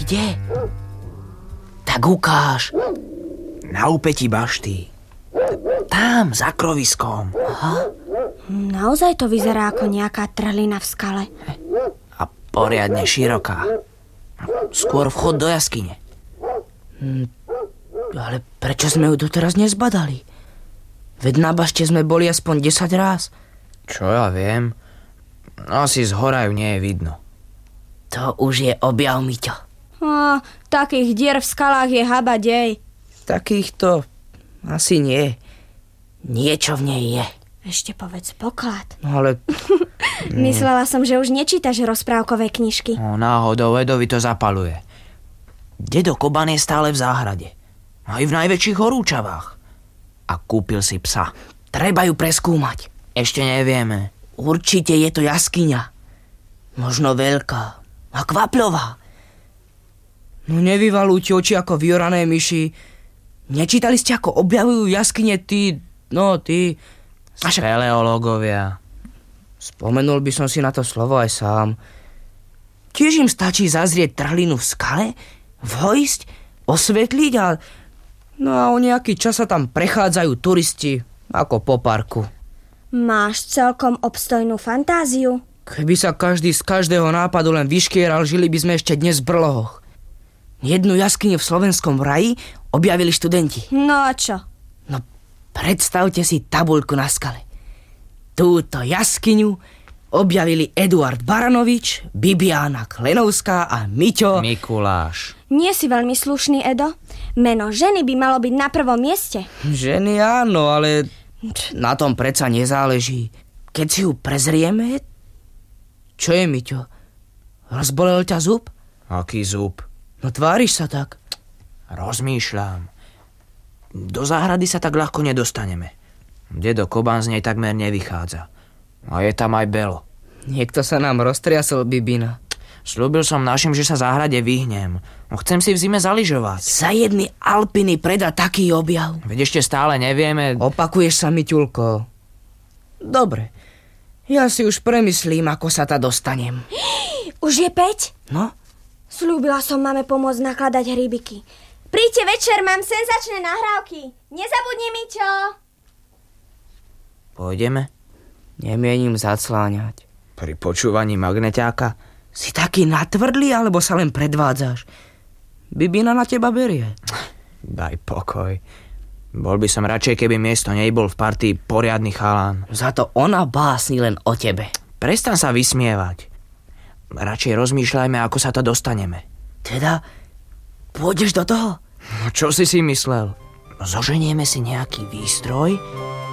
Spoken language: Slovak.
Kde? Tak ukáž. Na úpetí bašty. Tam, za kroviskom. Aha. Naozaj to vyzerá ako nejaká trhlina v skale. A poriadne široká. Skôr vchod do jaskyne. Ale prečo sme ju doteraz nezbadali? Veď na bašte sme boli aspoň 10 ráz. Čo ja viem? Asi z hora ju nie je vidno. To už je objav, Miťo. Takých dier v skalách je habadej. Takýchto asi nie. Niečo v nej je. Ešte povedz poklad. No ale... Myslela som, že už nečítaš rozprávkové knižky. No, náhodou Edovi to zapaluje. Dedo Koban je stále v záhrade. Aj v najväčších horúčavách. A kúpil si psa. Treba ju preskúmať. Ešte nevieme. Určite je to jaskyňa. Možno veľká. A kvapľová. No nevyvalujte oči ako vyorané myši. Nečítali ste, ako objavujú jaskyne tí... Speleológovia. Spomenul by som si na to slovo aj sám. Tiež im stačí zazrieť trhlinu v skale, vojsť, osvetliť a... No a o nejaký čas sa tam prechádzajú turisti, ako po parku. Máš celkom obstojnú fantáziu. Keby sa každý z každého nápadu len vyškieral, žili by sme ešte dnes v brlohoch. Jednu jaskyňu v slovenskom raji objavili študenti. No a čo? No predstavte si tabuľku na skale. Túto jaskyňu objavili Eduard Baranovič, Bibiana Klenovská a Miťo... Mikuláš. Nie si veľmi slušný, Edo. Meno ženy by malo byť na prvom mieste. Ženy áno, ale na tom predsa nezáleží. Keď si ju prezrieme... Čo je, Miťo? Rozbolel ťa zub? Aký zub? No tváriš sa tak. Rozmýšľam. Do záhrady sa tak ľahko nedostaneme. Dedo Koban z nej takmer nevychádza. A je tam aj Belo. Niekto sa nám roztriasol, Bibina. Sľúbil som našim, že sa záhrade vyhnem. Chcem si v zime zaližovať. Za jedny Alpiny predá taký objav. Veď ešte stále nevieme... Opakuješ sa, Miťulko. Dobre. Ja si už premyslím, ako sa ta dostanem. Už je 5? No? Sľúbila som mame pomôcť nakladať hríbiky. Príďte večer, mám senzačné nahrávky. Nezabudni, Miťo. Pôjdeme? Nemienim zacláňať. Pri počúvaní magneťáka? Si taký natvrdlý, alebo sa len predvádzaš? Bibina na teba berie. Daj pokoj. Bol by som radšej, keby miesto nej bol v partii poriadny chalán. Za to ona básni len o tebe. Prestan sa vysmievať. Radšej rozmýšľajme, ako sa to dostaneme. Teda, pôjdeš do toho? No čo si myslel? Zoženieme si nejaký výstroj